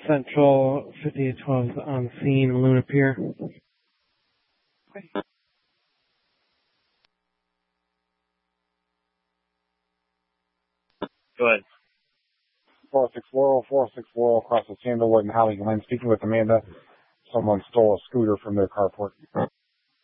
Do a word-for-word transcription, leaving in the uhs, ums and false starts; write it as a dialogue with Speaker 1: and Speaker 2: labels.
Speaker 1: Central fifty-eight twelve is on scene in Luna Pier.
Speaker 2: Okay. Go ahead.
Speaker 3: four six Laurel, four six Laurel, across the Sandalwood and Holly Glen, speaking with Amanda. Someone stole a scooter from their carport.